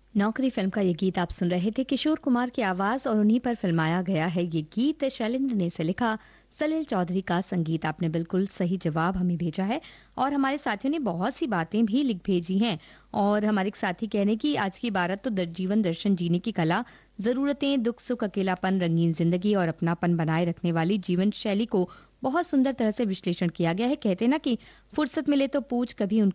नौकरी फिल्म का ये गीत आप सुन रहे थे। किशोर कुमार की आवाज और उन्हीं पर फिल्माया गया है ये गीत। शैलेंद्र ने इसे लिखा, सलील चौधरी का संगीत। आपने बिल्कुल सही जवाब हमें भेजा है और हमारे साथियों ने बहुत सी बातें भी लिख भेजी हैं। और हमारे एक साथी कह रहे हैं कि आज की इबारत तो जीवन दर्शन जीने की कला, जरूरतें, दुख सुख, अकेलापन, रंगीन जिंदगी और अपनापन बनाए रखने वाली जीवन शैली को बहुत सुंदर तरह से विश्लेषण किया गया है। कहते हैं ना कि फुर्सत मिले तो पूछ, कभी उनका